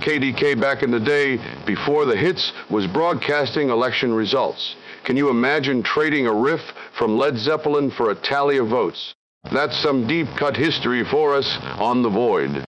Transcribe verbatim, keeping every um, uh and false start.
K D K back in the day, before the hits, was broadcasting election results. Can you imagine trading a riff from Led Zeppelin for a tally of votes? That's some deep-cut history for us on The Void.